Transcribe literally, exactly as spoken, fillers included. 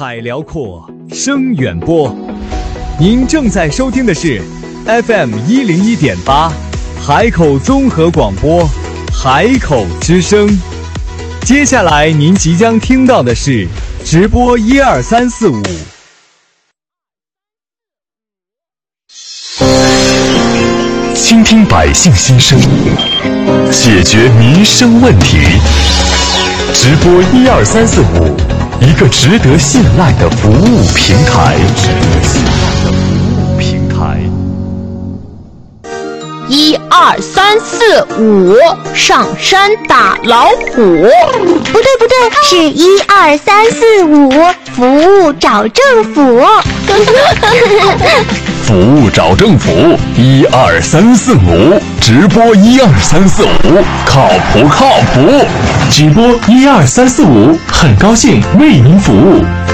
海辽阔，声远播。您正在收听的是 F M 一零一点八，海口综合广播，海口之声。接下来您即将听到的是直播一二三四五。 倾听百姓心声，解决民生问题。直播一二三四五，一个值得信赖的服务平台。值得信赖的服务平台。 一二三四五，上山打老虎。 不对不对，是一二三四五，服务找政府。 服务找政府，一二三四五，直播一二三四五，靠谱靠谱，直播一二三四五，很高兴为您服务。